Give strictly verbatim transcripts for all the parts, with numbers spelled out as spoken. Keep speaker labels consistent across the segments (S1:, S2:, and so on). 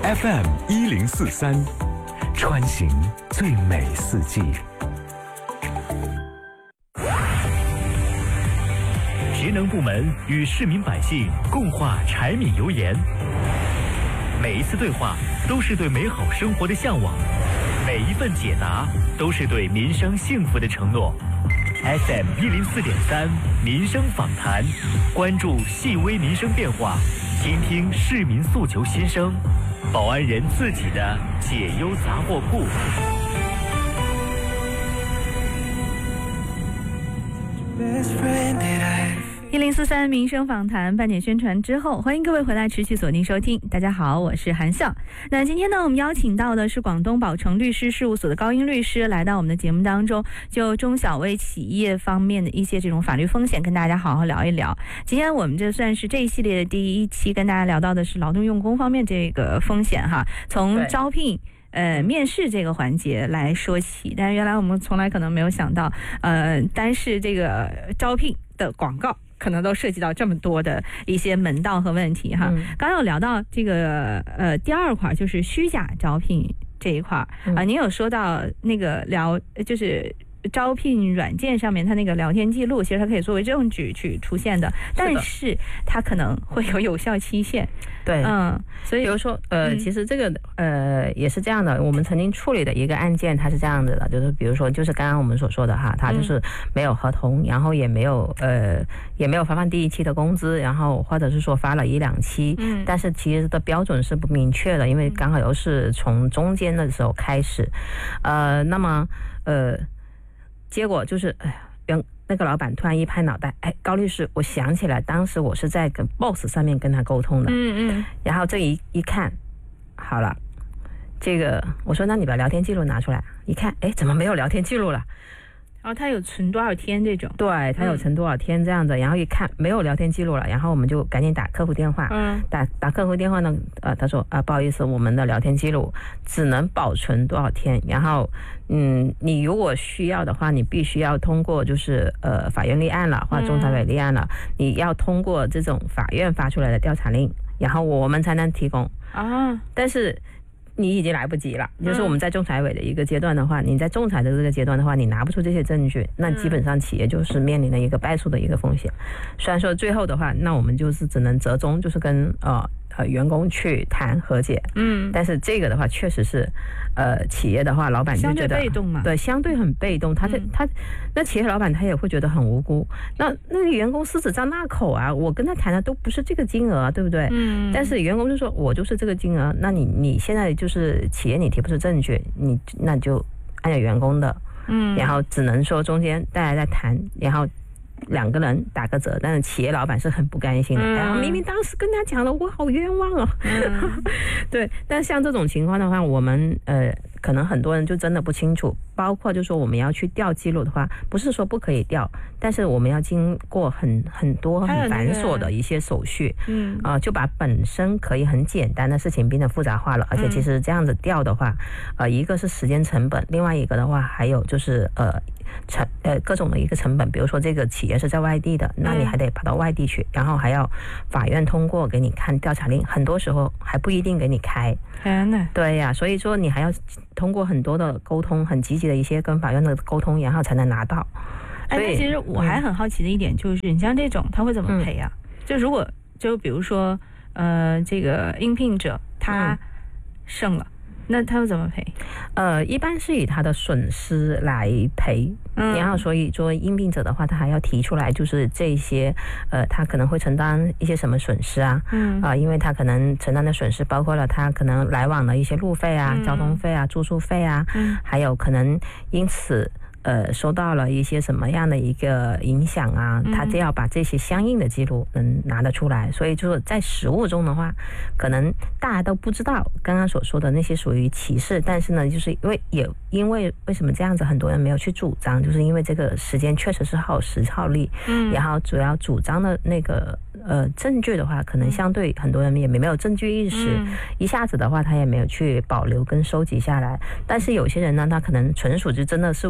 S1: F M 一零四三，穿行最美四季。
S2: 节能部门与市民百姓共话柴米油盐，每一次对话都是对美好生活的向往，每一份解答都是对民生幸福的承诺。F M 一零四点三民生访谈，关注细微民生变化，听听市民诉求心声，保安人自己的解忧杂货铺。
S3: 一零四三民生访谈半点宣传之后，欢迎各位回来持续锁定收听。大家好，我是韩笑。那今天呢，我们邀请到的是广东宝成律师事务所的高英律师来到我们的节目当中，就中小微企业方面的一些这种法律风险跟大家好好聊一聊。今天我们这算是这一系列的第一期，跟大家聊到的是劳动用工方面这个风险哈，从招聘呃，面试这个环节来说起，但是原来我们从来可能没有想到，呃，单是这个招聘的广告可能都涉及到这么多的一些门道和问题哈。嗯、刚刚有聊到这个呃第二块就是虚假招聘这一块啊、呃，您有说到那个聊就是招聘软件上面它那个聊天记录，其实它可以作为证据去出现的，但是它可能会有有效期限。
S4: 对，
S3: 嗯，所以
S4: 比如说呃、嗯，其实这个呃也是这样的，我们曾经处理的一个案件，它是这样子的，就是比如说就是刚刚我们所说的哈，它就是没有合同，然后也没有呃也没有发放第一期的工资，然后或者是说发了一两期，嗯，但是其实的标准是不明确的，因为刚好又是从中间的时候开始，呃，那么呃。结果就是，哎呀，原那个老板突然一拍脑袋，哎，高律师，我想起来，当时我是在跟 boss 上面跟他沟通的，嗯嗯，然后这一一看，好了，这个我说，那你把聊天记录拿出来，一看，哎，怎么没有聊天记录了？
S3: 然后他有存多少天这种？
S4: 对，他有存多少天这样子，嗯、然后一看没有聊天记录了，然后我们就赶紧打客服电话，嗯，打打客服电话呢，呃，他说啊，不好意思，我们的聊天记录只能保存多少天，然后，嗯，你如果需要的话，你必须要通过就是呃法院立案了，或者仲裁委立案了，嗯、你要通过这种法院发出来的调查令，然后我们才能提供啊，但是。你已经来不及了，就是我们在仲裁委的一个阶段的话，你在仲裁的这个阶段的话，你拿不出这些证据，那基本上企业就是面临了一个败诉的一个风险。虽然说最后的话，那我们就是只能折中，就是跟呃呃员工去谈和解，嗯，但是这个的话确实是，呃企业的话，老板就觉得
S3: 相对被动嘛，
S4: 对，相对很被动，他在、嗯、他那企业老板他也会觉得很无辜，那那个员工狮子张大口啊，我跟他谈的都不是这个金额，对不对？嗯，但是员工就说我就是这个金额，那你你现在就。就是企业你提不出证据，你那就按照员工的，嗯，然后只能说中间大家在谈，然后两个人打个折，但是企业老板是很不甘心的，然后、嗯哎、明明当时跟他讲了，我好冤枉哦，嗯、对，但像这种情况的话，我们呃可能很多人就真的不清楚，包括就说我们要去调记录的话，不是说不可以调，但是我们要经过很很多很繁琐的一些手续，嗯啊、呃，就把本身可以很简单的事情变得复杂化了，而且其实这样子调的话，呃，一个是时间成本，另外一个的话还有就是呃成呃各种的一个成本，比如说这个企业是在外地的，那你还得跑到外地去，然后还要法院通过给你看调查令，很多时候还不一定给你开。
S3: 天哪！
S4: 对呀、啊，所以说你还要通过很多的沟通，很积极的一些跟法院的沟通，然后才能拿到。
S3: 哎，那其实我还很好奇的一点就是，嗯、你像这种他会怎么赔啊？嗯、就如果就比如说呃，这个应聘者他胜了。嗯那他又怎么赔？
S4: 呃，一般是以他的损失来赔，嗯，然后所以作为应聘者的话，他还要提出来，就是这些，呃，他可能会承担一些什么损失啊，嗯，啊、呃，因为他可能承担的损失包括了他可能来往的一些路费啊、嗯、交通费啊、住宿费啊，嗯，还有可能因此。呃，收到了一些什么样的一个影响啊？他就要把这些相应的记录能拿得出来，所以就是在实务中的话，可能大家都不知道刚刚所说的那些属于歧视，但是呢，就是因为也因为为什么这样子，很多人没有去主张，就是因为这个时间确实是耗时耗力，嗯，然后主要主张的那个呃证据的话，可能相对很多人也没有证据意识，嗯、一下子的话他也没有去保留跟收集下来，但是有些人呢，他可能纯属就真的是为了出了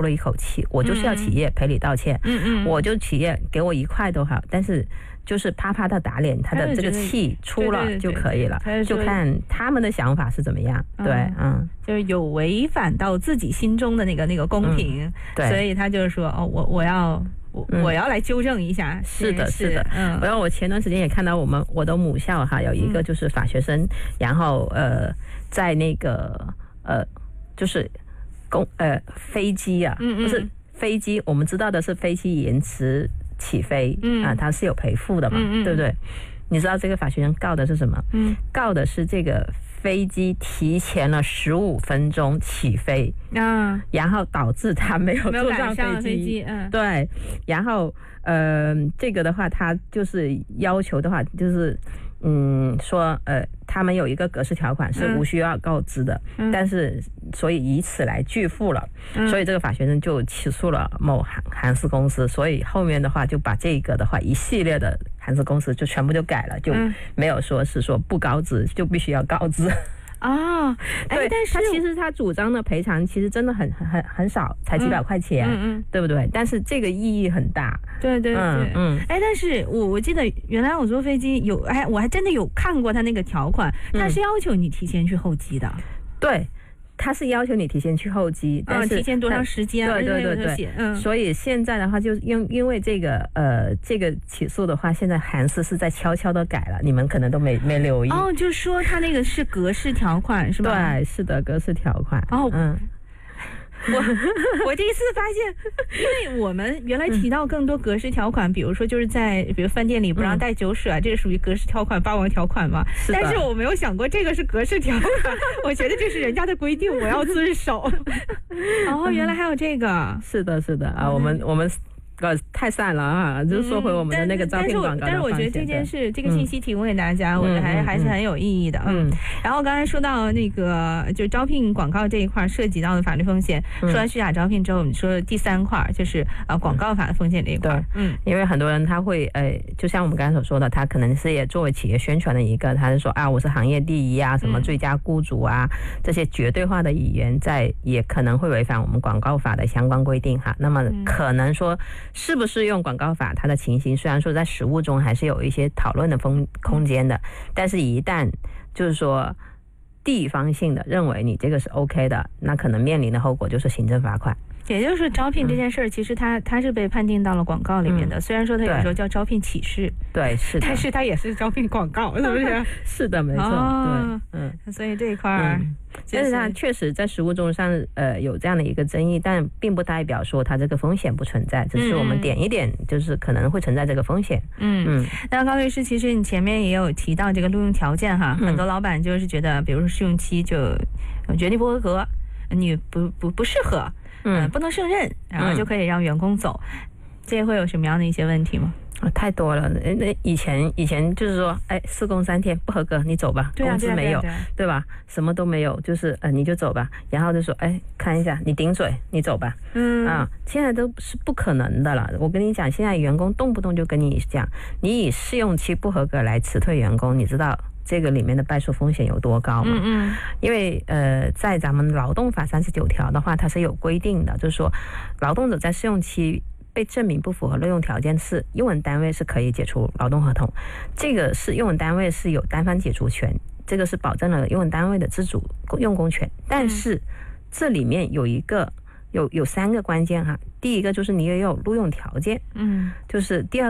S4: 了一口气，我就是要企业赔礼道歉，
S3: 嗯嗯，
S4: 我就企业给我一块都好，但是就是啪啪的打脸，他的这个气出了就可以了，就看他们的想法是怎么样。对，嗯，
S3: 就是有违反到自己心中的那个那个公平，嗯、对，所以他就是说，哦，我我要。我, 我要来纠正一下，
S4: 嗯、是的，是的，
S3: 嗯，
S4: 然后我前段时间也看到我们我的母校哈有一个就是法学生，嗯、然后呃在那个呃就是公呃飞机啊，嗯嗯不是飞机，我们知道的是飞机延迟起飞，嗯啊，它是有赔付的嘛，嗯嗯对不对？你知道这个法学生告的是什么？嗯，告的是这个飞机提前了十五分钟起飞啊，然后导致他没有坐上飞机，
S3: 飞机嗯，
S4: 对，然后呃，这个的话，他就是要求的话，就是嗯说呃，他们有一个格式条款是无需要告知的，嗯、但是所以以此来拒付了，嗯、所以这个法学生就起诉了某韩韩式公司，所以后面的话就把这个的话一系列的韩式公司就全部就改了，就没有说是说不告知就必须要告知。
S3: 啊，
S4: 对，但是他其实他主张的赔偿其实真的很很很少，才几百块钱，嗯嗯，对不对？但是这个意义很大，
S3: 对对对，嗯，嗯哎，但是我我记得原来我坐飞机有，哎，我还真的有看过他那个条款，他是要求你提前去候机的，
S4: 嗯、对。他是要求你提前去候机，但是、
S3: 嗯、提前多长时间？
S4: 对对对对，嗯，所以现在的话，就因因为这个呃这个起诉的话，现在韩式是在悄悄的改了，你们可能都没没留意。
S3: 哦，就说他那个是格式条款是吧？
S4: 对，是的，格式条款。
S3: 哦，嗯。我我第一次发现，因为我们原来提到更多格式条款，比如说就是在比如饭店里不让带酒水啊，嗯、这个属于格式条款、霸王条款嘛。是但是我没有想过这个是格式条款，我觉得这是人家的规定，我要遵守。哦，原来还有这个。
S4: 是的，是的啊，我们我们。呃，太散了啊！就说回我们的那个招聘广告的
S3: 但是我觉得这件事，这个信息提供给大家，嗯、我觉得还、嗯、还是很有意义的。嗯，然后刚才说到那个，就是招聘广告这一块涉及到的法律风险，嗯、说完虚假招聘之后，我们说第三块就是呃广告法的风险这一块。
S4: 嗯，因为很多人他会呃，就像我们刚才所说的，他可能是也作为企业宣传的一个，他是说啊，我是行业第一啊，什么最佳雇主啊，嗯、这些绝对化的语言在也可能会违反我们广告法的相关规定哈。那么可能说。适不适用广告法它的情形，虽然说在实务中还是有一些讨论的风空间的，但是一旦就是说地方性的认为你这个是 OK 的，那可能面临的后果就是行政罚款。
S3: 也就是说，招聘这件事儿，其实它它是被判定到了广告里面的。嗯、虽然说它有时候叫招聘启事，
S4: 对，是的，
S3: 但是它也是招聘广告，是不是？
S4: 是的，没错，哦、对，嗯，
S3: 所以这一块儿，
S4: 嗯、但是它确实在实务中上，呃，有这样的一个争议，但并不代表说它这个风险不存在，只是我们点一点，就是可能会存在这个风险。嗯嗯。
S3: 那高律师，其实你前面也有提到这个录用条件哈，嗯、很多老板就是觉得，比如说试用期就觉得你不合格，你不不不适合。嗯，不能胜任，然后就可以让员工走，嗯、这会有什么样的一些问题吗？
S4: 啊，太多了。那以前以前就是说，哎，试工三天不合格，你走吧，工资没有，对, 啊对, 啊对, 啊对, 啊、对吧？什么都没有，就是呃，你就走吧。然后就说，哎，看一下你顶嘴，你走吧。嗯啊，现在都是不可能的了。我跟你讲，现在员工动不动就跟你讲，你以试用期不合格来辞退员工，你知道这个里面的败诉风险有多高吗？嗯嗯，因为呃，在咱们劳动法三十九条的话，它是有规定的，就是说，劳动者在试用期被证明不符合录用条件是，用人单位是可以解除劳动合同，这个是用人单位是有单方解除权，这个是保证了用人单位的自主用工权。但是这里面有一个有有三个关键哈，第一个就是你也有录用条件，嗯，就是第二。